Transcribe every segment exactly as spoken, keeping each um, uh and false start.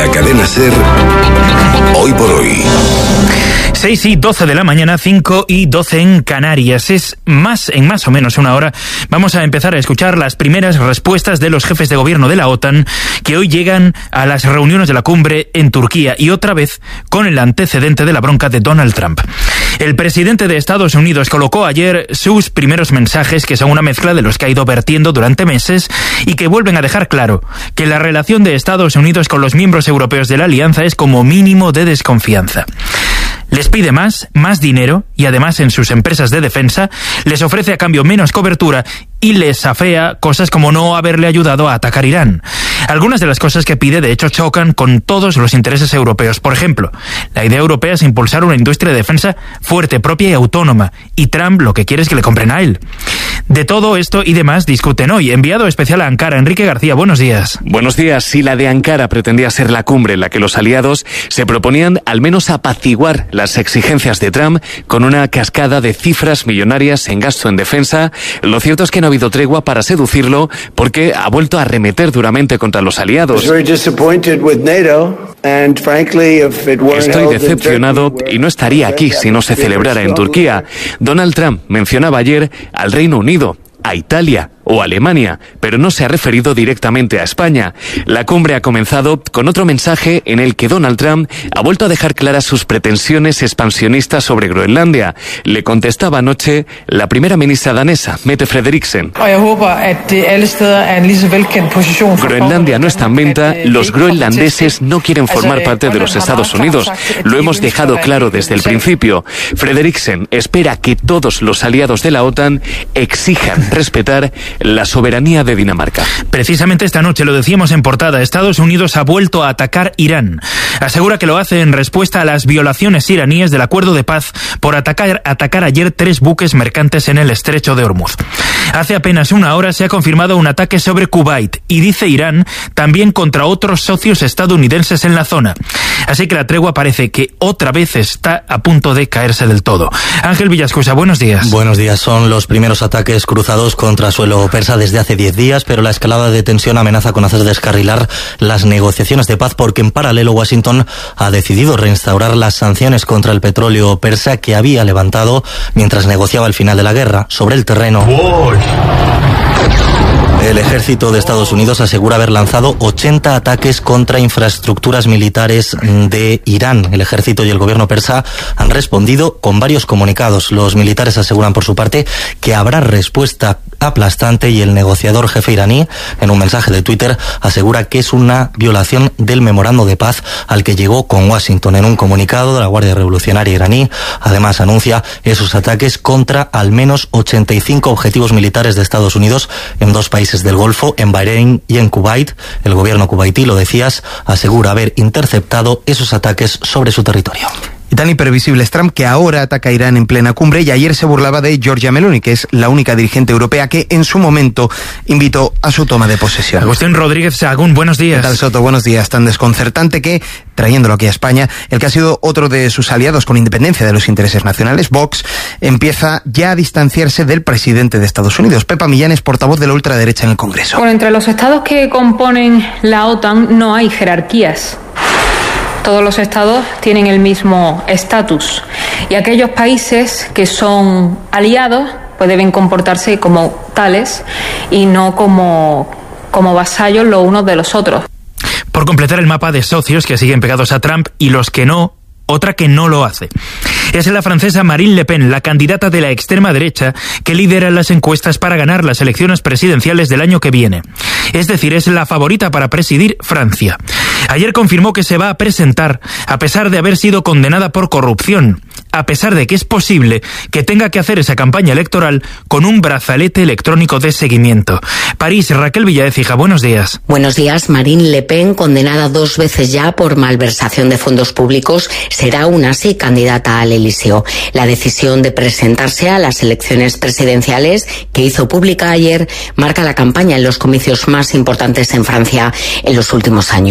la cadena SER, Hoy por Hoy. seis y doce de la mañana, cinco y doce en Canarias. Es más, en más o menos una hora, vamos a empezar a escuchar las primeras respuestas de los jefes de gobierno de la OTAN que hoy llegan a las reuniones de la cumbre en Turquía y otra vez con el antecedente de la bronca de Donald Trump. El presidente de Estados Unidos colocó ayer sus primeros mensajes, que son una mezcla de los que ha ido vertiendo durante meses y que vuelven a dejar claro que la relación de Estados Unidos con los miembros europeos de la alianza es como mínimo de desconfianza. Les pide más, más dinero y además en sus empresas de defensa les ofrece a cambio menos cobertura y les afea cosas como no haberle ayudado a atacar Irán. Algunas de las cosas que pide de hecho chocan con todos los intereses europeos. Por ejemplo, la idea europea es impulsar una industria de defensa fuerte, propia y autónoma, y Trump lo que quiere es que le compren a él. De todo esto y demás discuten hoy. Enviado especial a Ankara, Enrique García, buenos días. Buenos días. Si la de Ankara pretendía ser la cumbre en la que los aliados se proponían al menos apaciguar las exigencias de Trump con una cascada de cifras millonarias en gasto en defensa, lo cierto es que no ha habido tregua para seducirlo porque ha vuelto a arremeter duramente contra los aliados. Estoy decepcionado y no estaría aquí si no se celebrara en Turquía. Donald Trump mencionaba ayer al Reino Unido, a Italia o Alemania, pero no se ha referido directamente a España. La cumbre ha comenzado con otro mensaje en el que Donald Trump ha vuelto a dejar claras sus pretensiones expansionistas sobre Groenlandia. Le contestaba anoche la primera ministra danesa, Mette Frederiksen. Groenlandia no está en venta, los groenlandeses no quieren formar parte de los Estados Unidos. Lo hemos dejado claro desde el principio. Frederiksen espera que todos los aliados de la OTAN exijan respetar la soberanía de Dinamarca. Precisamente esta noche, lo decíamos en portada, Estados Unidos ha vuelto a atacar Irán. Asegura que lo hace en respuesta a las violaciones iraníes del acuerdo de paz por atacar, atacar ayer tres buques mercantes en el estrecho de Hormuz. Hace apenas una hora se ha confirmado un ataque sobre Kuwait y dice Irán también contra otros socios estadounidenses en la zona. Así que la tregua parece que otra vez está a punto de caerse del todo. Ángel Villascusa, buenos días. Buenos días. Son los primeros ataques cruzados contra suelo persa desde hace diez días, pero la escalada de tensión amenaza con hacer descarrilar las negociaciones de paz porque en paralelo Washington ha decidido reinstaurar las sanciones contra el petróleo persa que había levantado mientras negociaba el final de la guerra. Sobre el terreno, el ejército de Estados Unidos asegura haber lanzado ochenta ataques contra infraestructuras militares de Irán. El ejército y el gobierno persa han respondido con varios comunicados. Los militares aseguran por su parte que habrá respuesta aplastante y el negociador jefe iraní, en un mensaje de Twitter, asegura que es una violación del memorando de paz al que llegó con Washington. En un comunicado de la Guardia Revolucionaria iraní, además anuncia esos ataques contra al menos ochenta y cinco objetivos militares de Estados Unidos en dos países del Golfo, en Bahrein y en Kuwait. El gobierno kuwaití, lo decías, asegura haber interceptado esos ataques sobre su territorio. Y tan imprevisible es Trump que ahora ataca a Irán en plena cumbre y ayer se burlaba de Giorgia Meloni, que es la única dirigente europea que en su momento invitó a su toma de posesión. Agustín Rodríguez Sahagún, buenos días. ¿Qué tal, Soto? Buenos días. Tan desconcertante que, trayéndolo aquí a España, el que ha sido otro de sus aliados con independencia de los intereses nacionales, Vox, empieza ya a distanciarse del presidente de Estados Unidos. Pepa Millán es portavoz de la ultraderecha en el Congreso. Bueno, entre los estados que componen la OTAN no hay jerarquías. Todos los estados tienen el mismo estatus y aquellos países que son aliados pues deben comportarse como tales y no como, como vasallos los unos de los otros. Por completar el mapa de socios que siguen pegados a Trump y los que no, otra que no lo hace. Es la francesa Marine Le Pen, la candidata de la extrema derecha que lidera las encuestas para ganar las elecciones presidenciales del año que viene. Es decir, es la favorita para presidir Francia. Ayer confirmó que se va a presentar a pesar de haber sido condenada por corrupción, a pesar de que es posible que tenga que hacer esa campaña electoral con un brazalete electrónico de seguimiento. París, Raquel Villaécija, buenos días. Buenos días. Marine Le Pen, condenada dos veces ya por malversación de fondos públicos, será aún así candidata al Elíseo. La decisión de presentarse a las elecciones presidenciales que hizo pública ayer marca la campaña en los comicios más importantes en Francia en los últimos años.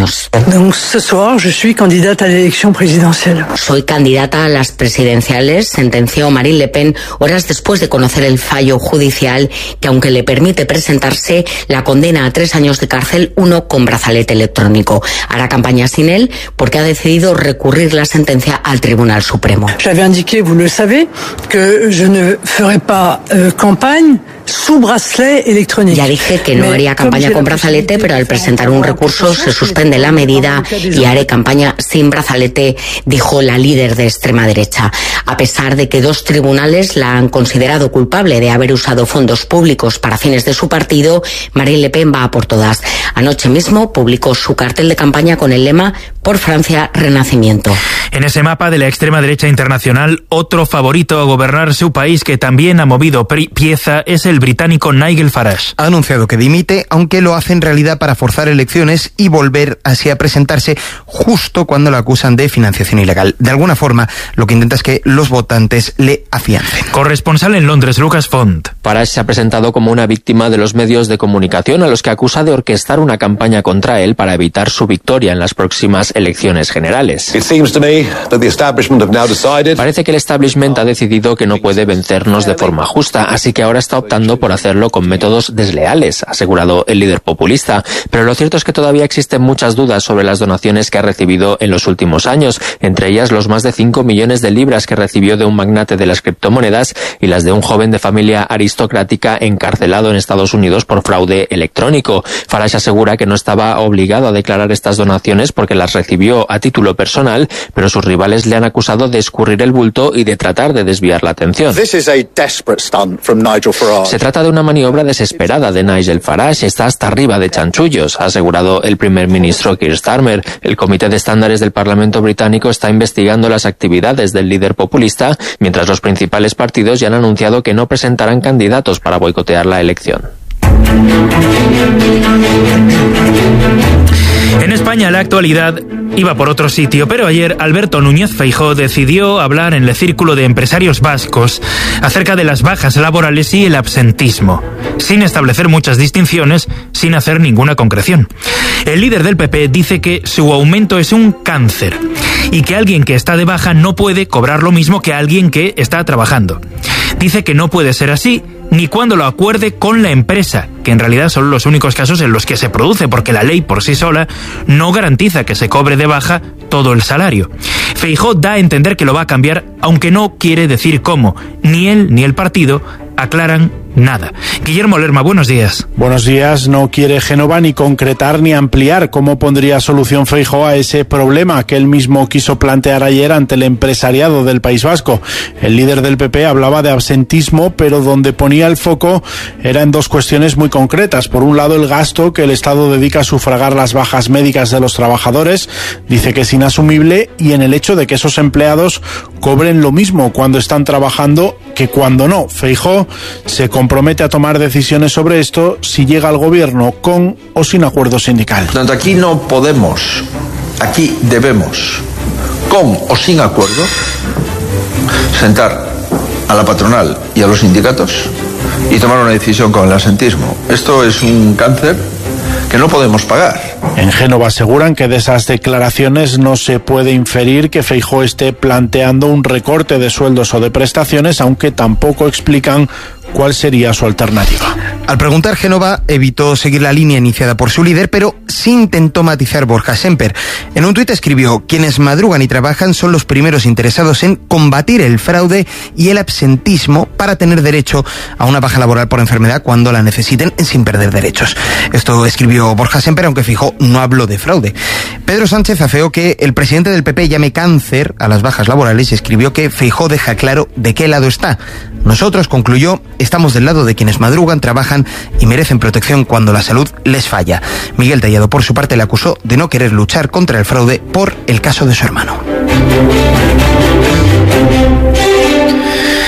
Donc ce soir, je suis candidate à l'élection présidentielle. Soy candidata a las presidenciales, sentenció Marine Le Pen horas después de conocer el fallo judicial que, aunque le permite presentarse, la condena a tres años de cárcel, uno con brazalete electrónico. Hará campaña sin él porque ha decidido recurrir la sentencia al Tribunal Supremo. J'avais indiqué, vous le savez, que je ne ferai pas euh, campagne sous bracelet électronique. Ya dije que no haría campaña con brazalete, pero al presentar un recurso se suspende la medida y haré campaña sin brazalete, dijo la líder de extrema derecha. A pesar de que dos tribunales la han considerado culpable de haber usado fondos públicos para fines de su partido, Marine Le Pen va a por todas. Anoche mismo publicó su cartel de campaña con el lema "Por Francia, Renacimiento". En ese mapa de la extrema derecha internacional, otro favorito a gobernar su país que también ha movido pieza es el británico Nigel Farage. Ha anunciado que dimite, aunque lo hace en realidad para forzar elecciones y volver así a presentarse justo cuando lo acusan de financiación ilegal. De alguna forma, lo que intenta es que los votantes le afiancen. Corresponsal en Londres, Lucas Font. Farage se ha presentado como una víctima de los medios de comunicación a los que acusa de orquestar una campaña contra él para evitar su victoria en las próximas elecciones generales. Parece que el establishment ha decidido que no puede vencernos de forma justa, así que ahora está optando por hacerlo con métodos desleales, ha asegurado el líder populista. Pero lo cierto es que todavía existen muchas dudas sobre las donaciones que ha recibido en los últimos años, entre ellas los más de cinco millones de libras que recibió de un magnate de las criptomonedas y las de un joven de familia aristocrática encarcelado en Estados Unidos por fraude electrónico. Farage asegura que no estaba obligado a declarar estas donaciones porque las recibió a título personal, pero sus rivales le han acusado de escurrir el bulto y de tratar de desviar la atención. Se trata de una maniobra desesperada de Nigel Farage, está hasta arriba de chanchullos, ha asegurado el primer ministro Keir Starmer. El Comité de Estándares del Parlamento británico está investigando las actividades del líder populista, mientras los principales partidos ya han anunciado que no presentarán candidatos para boicotear la elección. En España la actualidad iba por otro sitio, pero ayer Alberto Núñez Feijóo decidió hablar en el Círculo de Empresarios Vascos acerca de las bajas laborales y el absentismo, sin establecer muchas distinciones, sin hacer ninguna concreción. El líder del P P dice que su aumento es un cáncer y que alguien que está de baja no puede cobrar lo mismo que alguien que está trabajando. Dice que no puede ser así ni cuando lo acuerde con la empresa, que en realidad son los únicos casos en los que se produce, porque la ley por sí sola no garantiza que se cobre de baja todo el salario. Feijóo da a entender que lo va a cambiar, aunque no quiere decir cómo. Ni él ni el partido aclaran nada. Guillermo Lerma, buenos días. Buenos días. No quiere Génova ni concretar ni ampliar cómo pondría solución Feijóo a ese problema que él mismo quiso plantear ayer ante el empresariado del País Vasco. El líder del P P hablaba de absentismo, pero donde ponía el foco era en dos cuestiones muy concretas. Por un lado, el gasto que el Estado dedica a sufragar las bajas médicas de los trabajadores, dice que es inasumible, y en el hecho de que esos empleados cobren lo mismo cuando están trabajando que cuando no. Feijóo se compromete a tomar decisiones sobre esto si llega al gobierno con o sin acuerdo sindical. Donde aquí no podemos, aquí debemos, con o sin acuerdo, sentar a la patronal y a los sindicatos y tomar una decisión con el absentismo. Esto es un cáncer que no podemos pagar. En Génova aseguran que de esas declaraciones no se puede inferir que Feijóo esté planteando un recorte de sueldos o de prestaciones, aunque tampoco explican cuál sería su alternativa. Al preguntar, Génova evitó seguir la línea iniciada por su líder, pero sí intentó matizar Borja Semper. En un tuit escribió: quienes madrugan y trabajan son los primeros interesados en combatir el fraude y el absentismo para tener derecho a una baja laboral por enfermedad cuando la necesiten sin perder derechos. Esto escribió Borja Semper, aunque Feijóo no habló de fraude. Pedro Sánchez afeó que el presidente del P P llame cáncer a las bajas laborales y escribió que Feijóo deja claro de qué lado está. Nosotros, concluyó, estamos del lado de quienes madrugan, trabajan y merecen protección cuando la salud les falla. Miguel Tellado, por su parte, le acusó de no querer luchar contra el fraude por el caso de su hermano.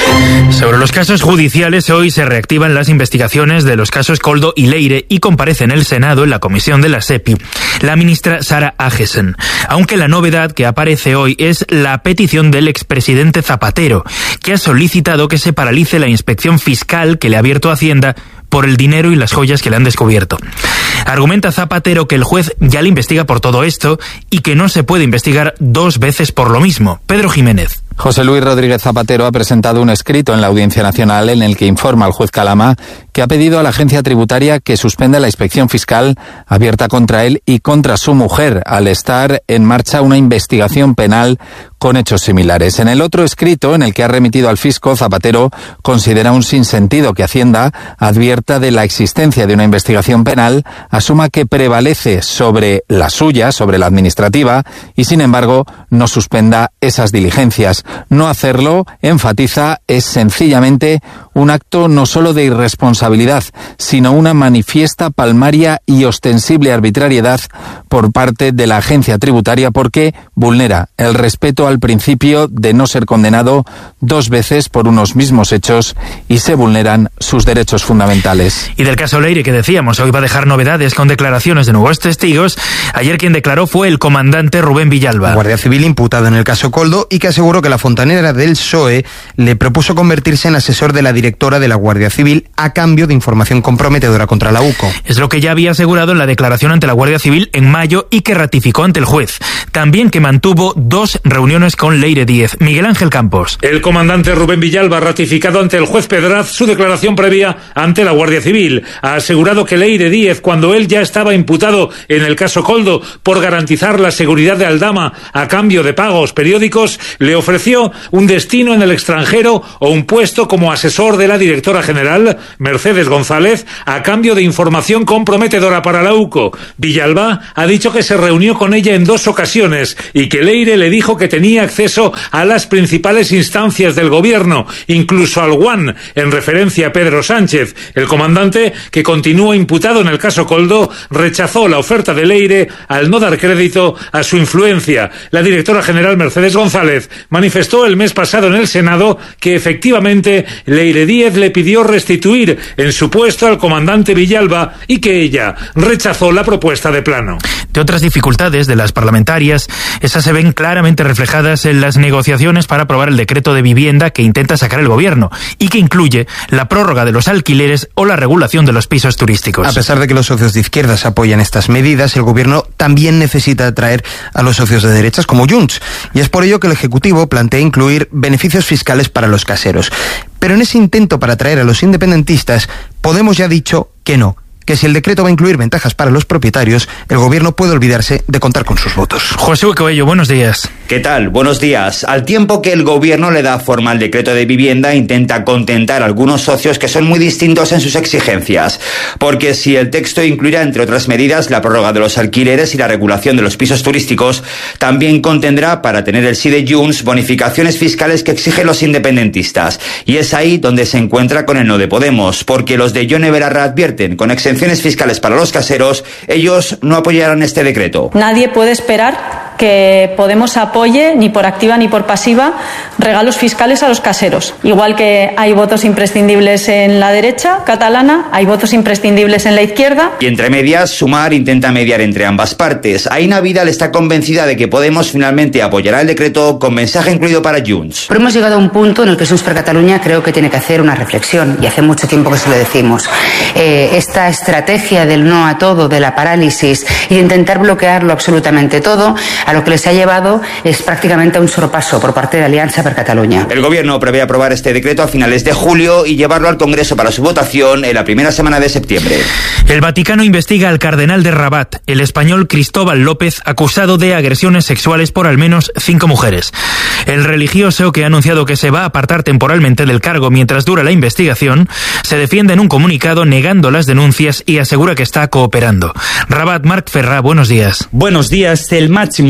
Sobre los casos judiciales, hoy se reactivan las investigaciones de los casos Koldo y Leire y comparece en el Senado en la comisión de la SEPI la ministra Sara Agesen. Aunque la novedad que aparece hoy es la petición del expresidente Zapatero, que ha solicitado que se paralice la inspección fiscal que le ha abierto Hacienda por el dinero y las joyas que le han descubierto. Argumenta Zapatero que el juez ya le investiga por todo esto y que no se puede investigar dos veces por lo mismo. Pedro Jiménez. José Luis Rodríguez Zapatero ha presentado un escrito en la Audiencia Nacional en el que informa al juez Calama que ha pedido a la agencia tributaria que suspenda la inspección fiscal abierta contra él y contra su mujer al estar en marcha una investigación penal con hechos similares. En el otro escrito, en el que ha remitido al fisco, Zapatero considera un sinsentido que Hacienda advierta de la existencia de una investigación penal, asuma que prevalece sobre la suya, sobre la administrativa, y sin embargo no suspenda esas diligencias. No hacerlo, enfatiza, es sencillamente un acto no solo de irresponsabilidad, sino una manifiesta, palmaria y ostensible arbitrariedad por parte de la agencia tributaria porque vulnera el respeto al principio de no ser condenado dos veces por unos mismos hechos y se vulneran sus derechos fundamentales. Y del caso Leire que decíamos, hoy va a dejar novedades con declaraciones de nuevos testigos. Ayer quien declaró fue el comandante Rubén Villalba. Guardia Civil imputado en el caso Koldo y que aseguró que la fontanera del P S O E le propuso convertirse en asesor de la directora de la Guardia Civil a cambio de información comprometedora contra la UCO. Es lo que ya había asegurado en la declaración ante la Guardia Civil en mayo y que ratificó ante el juez. También que mantuvo dos reuniones con Leire Díez. Miguel Ángel Campos. El comandante Rubén Villalba ha ratificado ante el juez Pedraz su declaración previa ante la Guardia Civil. Ha asegurado que Leire Díez, cuando él ya estaba imputado en el caso Koldo por garantizar la seguridad de Aldama a cambio de pagos periódicos, le ofreció un destino en el extranjero o un puesto como asesor de la directora general, Mercedes González, a cambio de información comprometedora para la UCO. Villalba ha dicho que se reunió con ella en dos ocasiones y que Leire le dijo que tenía acceso a las principales instancias del gobierno, incluso al U A N, en referencia a Pedro Sánchez. El comandante, que continúa imputado en el caso Koldo, rechazó la oferta de Leire al no dar crédito a su influencia. La directora general Mercedes González manifestó el mes pasado en el Senado que efectivamente Leire Díez le pidió restituir en su puesto al comandante Villalba y que ella rechazó la propuesta de plano. De otras dificultades de las parlamentarias, esas se ven claramente reflejadas en las negociaciones para aprobar el decreto de vivienda que intenta sacar el gobierno y que incluye la prórroga de los alquileres o la regulación de los pisos turísticos. A pesar de que los socios de izquierdas apoyan estas medidas, el gobierno también necesita atraer a los socios de derechas como Junts, y es por ello que el Ejecutivo plantea incluir beneficios fiscales para los caseros. Pero en ese intento para atraer a los independentistas, Podemos ya ha dicho que no, que si el decreto va a incluir ventajas para los propietarios, el gobierno puede olvidarse de contar con sus votos. José Coello, buenos días. ¿Qué tal? Buenos días. Al tiempo que el gobierno le da forma al decreto de vivienda, intenta contentar a algunos socios que son muy distintos en sus exigencias. Porque si el texto incluirá, entre otras medidas, la prórroga de los alquileres y la regulación de los pisos turísticos, también contendrá, para tener el sí de Junts, bonificaciones fiscales que exigen los independentistas. Y es ahí donde se encuentra con el no de Podemos, porque los de Yone Belarra advierten, con exenciones fiscales para los caseros, ellos no apoyarán este decreto. Nadie puede esperar que Podemos apoye, ni por activa ni por pasiva, regalos fiscales a los caseros. Igual que hay votos imprescindibles en la derecha catalana, hay votos imprescindibles en la izquierda. Y entre medias, Sumar intenta mediar entre ambas partes. Aina Vidal está convencida de que Podemos finalmente apoyará el decreto con mensaje incluido para Junts. Pero hemos llegado a un punto en el que Junts per Catalunya creo que tiene que hacer una reflexión, y hace mucho tiempo que se lo decimos. Eh, esta estrategia del no a todo, de la parálisis y de intentar bloquearlo absolutamente todo, a lo que les ha llevado es prácticamente a un sorpaso por parte de Alianza per Catalunya. El gobierno prevé aprobar este decreto a finales de julio y llevarlo al Congreso para su votación en la primera semana de septiembre. El Vaticano investiga al cardenal de Rabat, el español Cristóbal López, acusado de agresiones sexuales por al menos cinco mujeres. El religioso, que ha anunciado que se va a apartar temporalmente del cargo mientras dura la investigación, se defiende en un comunicado negando las denuncias y asegura que está cooperando. Rabat, Marc Ferrà, buenos días. Buenos días. El máximo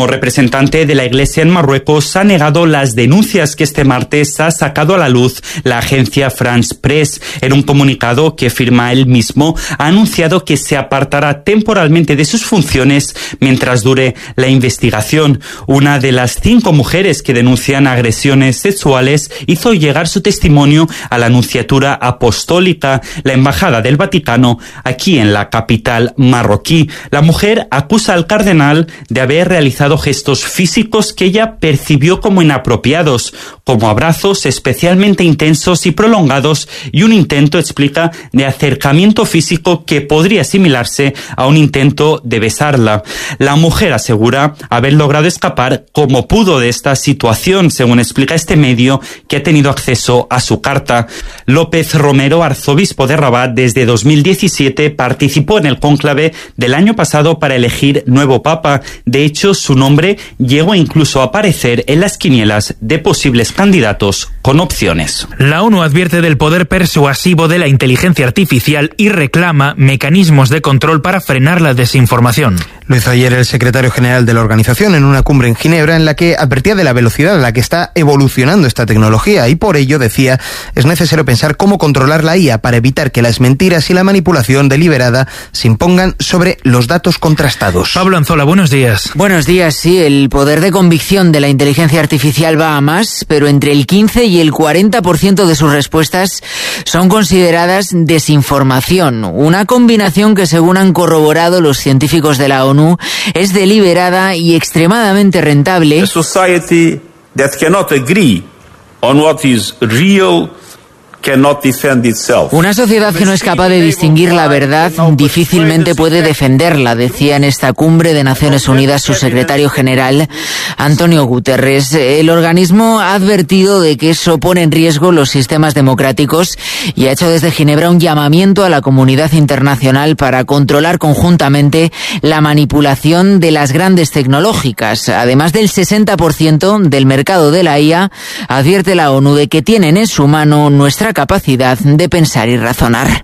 como representante de la Iglesia en Marruecos, ha negado las denuncias que este martes ha sacado a la luz la agencia France Press. En un comunicado que firma él mismo, ha anunciado que se apartará temporalmente de sus funciones mientras dure la investigación. Una de las cinco mujeres que denuncian agresiones sexuales hizo llegar su testimonio a la Nunciatura Apostólica, la Embajada del Vaticano, aquí en la capital marroquí. La mujer acusa al cardenal de haber realizado gestos físicos que ella percibió como inapropiados, como abrazos especialmente intensos y prolongados y un intento, explica, de acercamiento físico que podría asimilarse a un intento de besarla. La mujer asegura haber logrado escapar como pudo de esta situación, según explica este medio que ha tenido acceso a su carta. López Romero, arzobispo de Rabat desde dos mil diecisiete, participó en el cónclave del año pasado para elegir nuevo papa. De hecho, su nombre llegó incluso a aparecer en las quinielas de posibles candidatos con opciones. La ONU advierte del poder persuasivo de la inteligencia artificial y reclama mecanismos de control para frenar la desinformación. Lo hizo ayer el secretario general de la organización en una cumbre en Ginebra en la que advertía de la velocidad a la que está evolucionando esta tecnología y por ello, decía, es necesario pensar cómo controlar la I A para evitar que las mentiras y la manipulación deliberada se impongan sobre los datos contrastados. Pablo Anzola, buenos días. Buenos días, sí, el poder de convicción de la inteligencia artificial va a más, pero entre el quince y el cuarenta por ciento de sus respuestas son consideradas desinformación, una combinación que, según han corroborado los científicos de la ONU, es deliberada y extremadamente rentable. A society that cannot agree on what is real cannot defend itself. Una sociedad que no es capaz de distinguir la verdad difícilmente puede defenderla, decía en esta cumbre de Naciones Unidas su secretario general, Antonio Guterres. El organismo ha advertido de que eso pone en riesgo los sistemas democráticos y ha hecho desde Ginebra un llamamiento a la comunidad internacional para controlar conjuntamente la manipulación de las grandes tecnológicas. Además del sesenta por ciento del mercado de la I A, advierte la ONU de que tienen en su mano nuestra capacidad de pensar y razonar.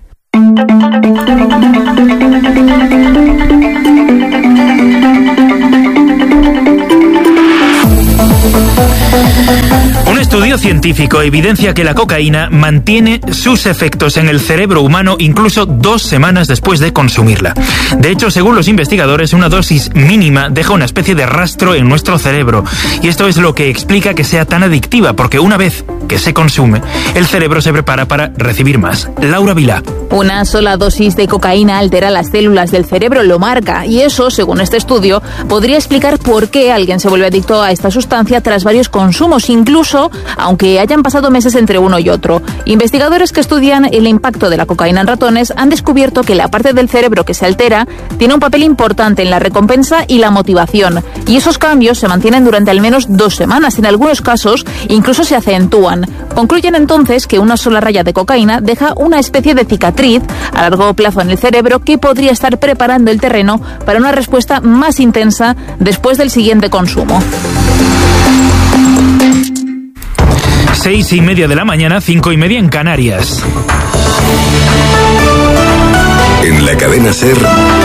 Un estudio científico evidencia que la cocaína mantiene sus efectos en el cerebro humano incluso dos semanas después de consumirla. De hecho, según los investigadores, una dosis mínima deja una especie de rastro en nuestro cerebro. Y esto es lo que explica que sea tan adictiva, porque una vez que se consume, el cerebro se prepara para recibir más. Laura Vilá. Una sola dosis de cocaína altera las células del cerebro, lo marca, y eso, según este estudio, podría explicar por qué alguien se vuelve adicto a esta sustancia tras varios consumos, incluso aunque hayan pasado meses entre uno y otro. Investigadores que estudian el impacto de la cocaína en ratones han descubierto que la parte del cerebro que se altera tiene un papel importante en la recompensa y la motivación, y esos cambios se mantienen durante al menos dos semanas, en algunos casos incluso se acentúan. Concluyen entonces que una sola raya de cocaína deja una especie de cicatriz a largo plazo en el cerebro que podría estar preparando el terreno para una respuesta más intensa después del siguiente consumo. Seis y media de la mañana, cinco y media en Canarias. En la cadena SER,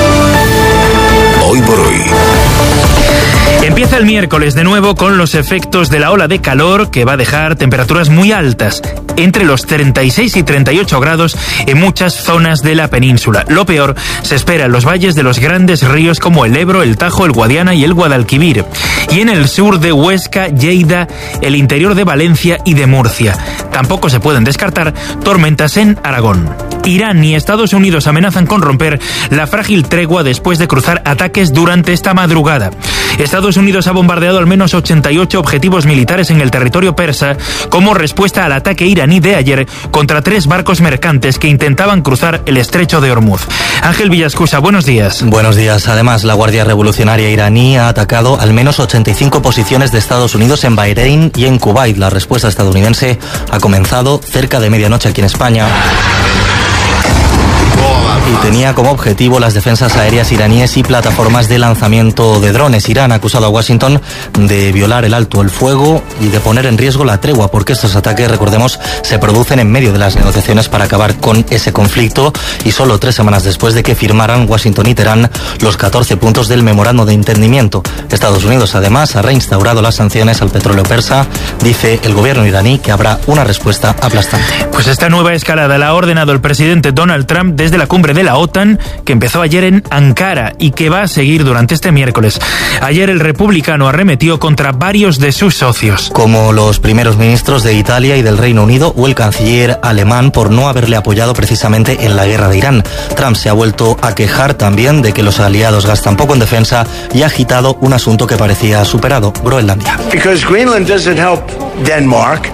Hoy por Hoy. Empieza el miércoles de nuevo con los efectos de la ola de calor que va a dejar temperaturas muy altas, entre los treinta y seis y treinta y ocho grados en muchas zonas de la península. Lo peor se espera en los valles de los grandes ríos como el Ebro, el Tajo, el Guadiana y el Guadalquivir. Y en el sur de Huesca, Lleida, el interior de Valencia y de Murcia. Tampoco se pueden descartar tormentas en Aragón. Irán y Estados Unidos amenazan con romper la frágil tregua después de cruzar ataques durante esta madrugada. Estados Unidos ha bombardeado al menos ochenta y ocho objetivos militares en el territorio persa como respuesta al ataque iraní de ayer contra tres barcos mercantes que intentaban cruzar el estrecho de Hormuz. Ángel Villascusa, buenos días. Buenos días. Además, la Guardia Revolucionaria iraní ha atacado al menos ochenta y cinco posiciones de Estados Unidos en Bahrein y en Kuwait. La respuesta estadounidense ha comenzado cerca de medianoche aquí en España. y tenía como objetivo las defensas aéreas iraníes y plataformas de lanzamiento de drones. Irán ha acusado a Washington de violar el alto el fuego y de poner en riesgo la tregua, porque estos ataques, recordemos, se producen en medio de las negociaciones para acabar con ese conflicto y solo tres semanas después de que firmaran Washington y Teherán los catorce puntos del memorando de entendimiento. Estados Unidos, además, ha reinstaurado las sanciones al petróleo persa. Dice el gobierno iraní que habrá una respuesta aplastante. Pues esta nueva escalada la ha ordenado el presidente Donald Trump desde la cumbre de la OTAN, que empezó ayer en Ankara y que va a seguir durante este miércoles. Ayer el republicano arremetió contra varios de sus socios, como los primeros ministros de Italia y del Reino Unido o el canciller alemán, por no haberle apoyado precisamente en la guerra de Irán. Trump se ha vuelto a quejar también de que los aliados gastan poco en defensa y ha agitado un asunto que parecía superado: Groenlandia. Because Greenland doesn't help Denmark.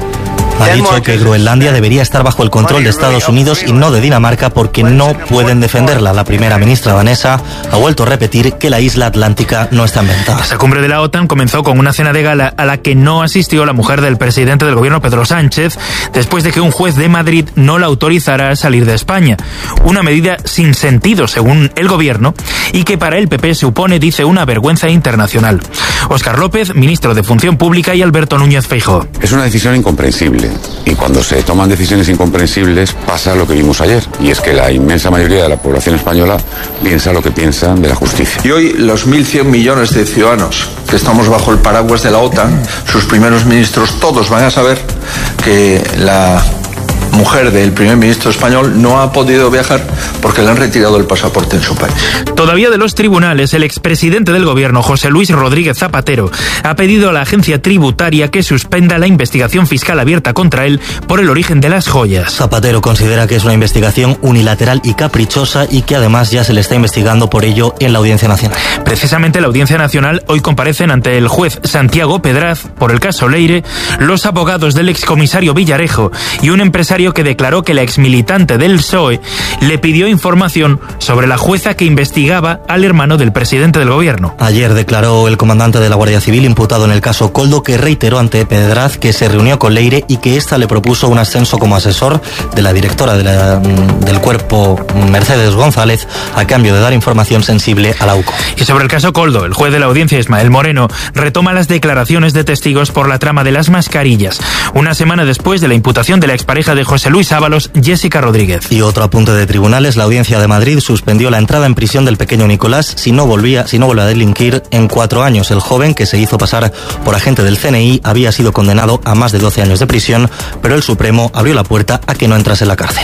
Ha dicho que Groenlandia debería estar bajo el control de Estados Unidos y no de Dinamarca porque no pueden defenderla. La primera ministra danesa ha vuelto a repetir que la isla atlántica no está inventada. Esa cumbre de la OTAN comenzó con una cena de gala a la que no asistió la mujer del presidente del gobierno, Pedro Sánchez, después de que un juez de Madrid no la autorizara a salir de España. Una medida sin sentido, según el gobierno, y que para el P P supone, dice, una vergüenza internacional. Óscar López, ministro de Función Pública, y Alberto Núñez Feijóo. Es una decisión incomprensible. Y cuando se toman decisiones incomprensibles pasa lo que vimos ayer, y es que la inmensa mayoría de la población española piensa lo que piensa de la justicia. Y hoy los mil cien millones de ciudadanos que estamos bajo el paraguas de la OTAN, sus primeros ministros, todos van a saber que la mujer del primer ministro español no ha podido viajar porque le han retirado el pasaporte en su país. Todavía de los tribunales, el expresidente del gobierno, José Luis Rodríguez Zapatero, ha pedido a la agencia tributaria que suspenda la investigación fiscal abierta contra él por el origen de las joyas. Zapatero considera que es una investigación unilateral y caprichosa y que además ya se le está investigando por ello en la Audiencia Nacional. Precisamente en la Audiencia Nacional hoy comparecen ante el juez Santiago Pedraz por el caso Leire los abogados del excomisario Villarejo y un empresario que declaró que la exmilitante del P S O E le pidió información sobre la jueza que investigaba al hermano del presidente del gobierno. Ayer declaró el comandante de la Guardia Civil imputado en el caso Koldo, que reiteró ante Pedraz que se reunió con Leire y que ésta le propuso un ascenso como asesor de la directora de la, del cuerpo, Mercedes González, a cambio de dar información sensible a la U C O. Y sobre el caso Koldo, el juez de la audiencia, Ismael Moreno, retoma las declaraciones de testigos por la trama de las mascarillas, una semana después de la imputación de la expareja de José Luis Ábalos, Jessica Rodríguez. Y otro apunte de tribunales: la Audiencia de Madrid suspendió la entrada en prisión del pequeño Nicolás si no volvía, si no vuelve a delinquir en cuatro años. El joven, que se hizo pasar por agente del C N I, había sido condenado a más de doce años de prisión, pero el Supremo abrió la puerta a que no entrase en la cárcel.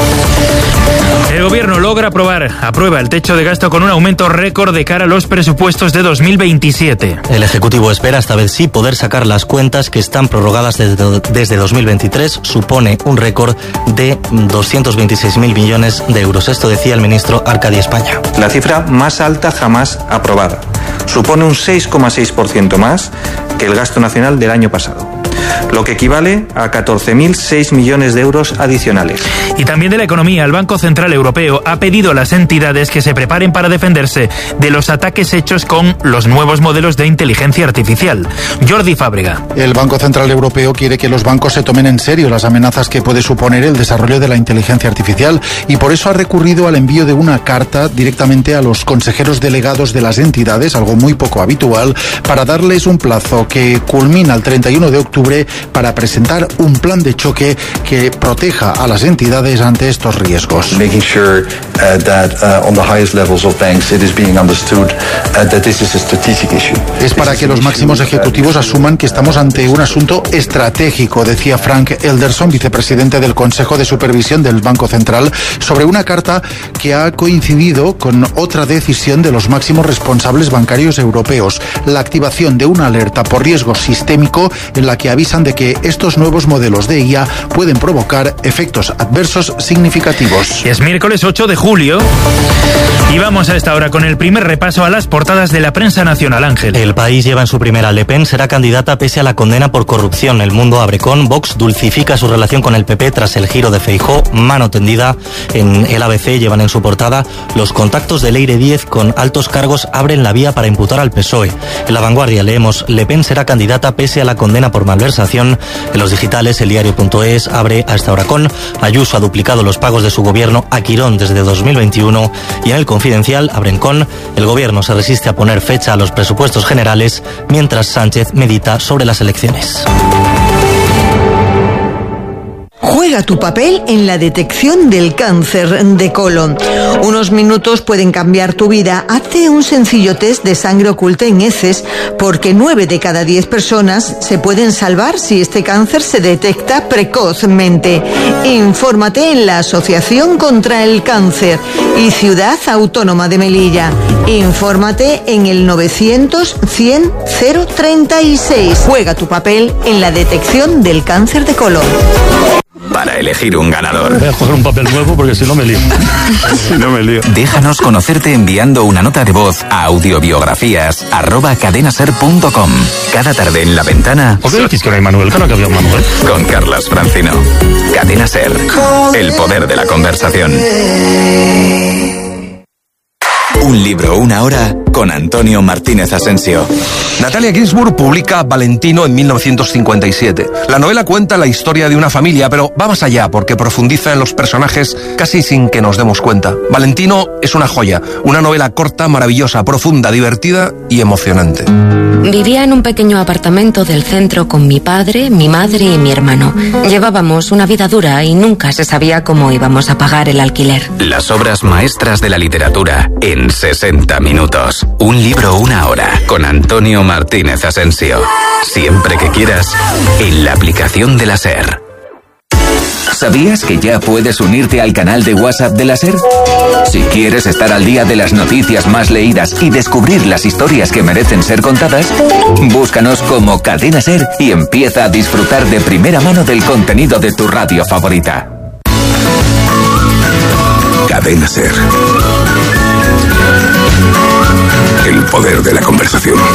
El gobierno logra aprobar, aprueba el techo de gasto con un aumento récord de cara a los presupuestos de dos mil veintisiete. El Ejecutivo espera esta vez sí poder sacar las cuentas que están prorrogadas desde, desde dos mil veintitrés. Supone un récord de doscientos veintiséis mil millones de euros. Esto decía el ministro Arcadi España. La cifra más alta jamás aprobada. Supone un seis coma seis por ciento más que el gasto nacional del año pasado, lo que equivale a catorce mil seis millones de euros adicionales. Y también de la economía, el Banco Central Europeo ha pedido a las entidades que se preparen para defenderse de los ataques hechos con los nuevos modelos de inteligencia artificial. Jordi Fábrega. El Banco Central Europeo quiere que los bancos se tomen en serio las amenazas que puede suponer el desarrollo de la inteligencia artificial y por eso ha recurrido al envío de una carta directamente a los consejeros delegados de las entidades, algo muy poco habitual, para darles un plazo que culmina el treinta y uno de octubre para presentar un plan de choque que proteja a las entidades ante estos riesgos. Making sure uh, that uh, on the highest levels of banks it is being understood uh, that this is a strategic issue. Es para que los máximos ejecutivos asuman que estamos ante un asunto estratégico, decía Frank Elderson, vicepresidente del Consejo de Supervisión del Banco Central, sobre una carta que ha coincidido con otra decisión de los máximos responsables bancarios europeos, la activación de una alerta por riesgo sistémico en la que avisan de que estos nuevos modelos de I A pueden provocar efectos adversos significativos. Es miércoles ocho de julio y vamos a esta hora con el primer repaso a las portadas de la prensa nacional. Ángel. El País lleva en su primera: Le Pen será candidata pese a la condena por corrupción. El Mundo abre con: Vox dulcifica su relación con el P P tras el giro de Feijóo, mano tendida. En el A B C llevan en su portada: los contactos de Leire Díez con altos cargos abren la vía para imputar al P S O E. En La Vanguardia leemos: Le Pen será candidata pese a la condena por malversación. conversación en los digitales. El diario punto es abre a esta hora con: Ayuso ha duplicado los pagos de su gobierno a Quirón desde dos mil veintiuno. Y en El Confidencial abren con: el gobierno se resiste a poner fecha a los presupuestos generales mientras Sánchez medita sobre las elecciones. Juega tu papel en la detección del cáncer de colon. Unos minutos pueden cambiar tu vida. Hazte un sencillo test de sangre oculta en heces, porque nueve de cada diez personas se pueden salvar si este cáncer se detecta precozmente. Infórmate en la Asociación contra el Cáncer y Ciudad Autónoma de Melilla. Infórmate en el novecientos cien cero treinta y seis. Juega tu papel en la detección del cáncer de colon. Para elegir un ganador. Voy a coger un papel nuevo porque si no me lío. Si no me lío. Déjanos conocerte enviando una nota de voz a audiobiografías arroba cadenaser punto com. Cada tarde en La Ventana. ¿Por qué decís que no hay Manuel? Que no había un Manuel. Con Carlas Francino. Cadena Ser. El poder de la conversación. Un libro, una hora, con Antonio Martínez Asensio. Natalia Ginzburg publica Valentino en mil novecientos cincuenta y siete. La novela cuenta la historia de una familia, pero va más allá porque profundiza en los personajes casi sin que nos demos cuenta. Valentino es una joya, una novela corta, maravillosa, profunda, divertida y emocionante. Vivía en un pequeño apartamento del centro con mi padre, mi madre y mi hermano. Llevábamos una vida dura y nunca se sabía cómo íbamos a pagar el alquiler. Las obras maestras de la literatura en sesenta minutos. Un libro, una hora, con Antonio Martínez Asensio. Siempre que quieras, en la aplicación de la SER. ¿Sabías que ya puedes unirte al canal de WhatsApp de la SER? Si quieres estar al día de las noticias más leídas y descubrir las historias que merecen ser contadas, búscanos como Cadena SER y empieza a disfrutar de primera mano del contenido de tu radio favorita. Cadena SER. El poder de la conversación.